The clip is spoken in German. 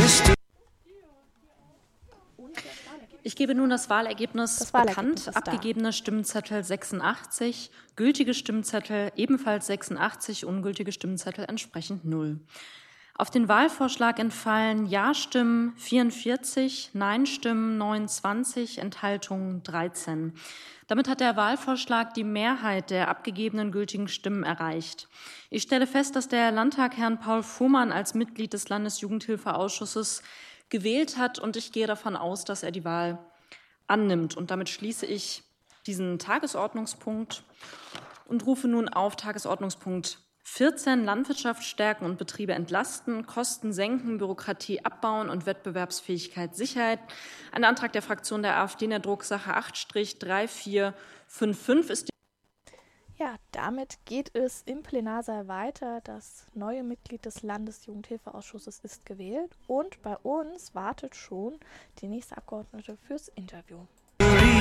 Ich gebe nun das Wahlergebnis bekannt. Abgegebene Stimmzettel 86, gültige Stimmzettel ebenfalls 86, ungültige Stimmzettel entsprechend 0. Auf den Wahlvorschlag entfallen Ja-Stimmen 44, Nein-Stimmen 29, Enthaltungen 13. Damit hat der Wahlvorschlag die Mehrheit der abgegebenen gültigen Stimmen erreicht. Ich stelle fest, dass der Landtag Herrn Paul Fuhrmann als Mitglied des Landesjugendhilfeausschusses gewählt hat, und ich gehe davon aus, dass er die Wahl annimmt. Und damit schließe ich diesen Tagesordnungspunkt und rufe nun auf Tagesordnungspunkt 14, Landwirtschaft stärken und Betriebe entlasten, Kosten senken, Bürokratie abbauen und Wettbewerbsfähigkeit sichern. Ein Antrag der Fraktion der AfD in der Drucksache 8-3455 ist. Ja, damit geht es im Plenarsaal weiter. Das neue Mitglied des Landesjugendhilfeausschusses ist gewählt und bei uns wartet schon die nächste Abgeordnete fürs Interview.